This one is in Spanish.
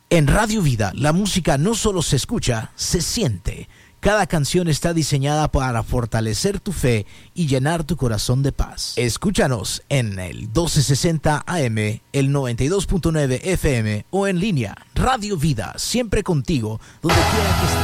En Radio Vida, la música no solo se escucha, se siente. Cada canción está diseñada para fortalecer tu fe y llenar tu corazón de paz. Escúchanos en el 1260 AM, el 92.9 FM o en línea. Radio Vida, siempre contigo, donde quiera que estés.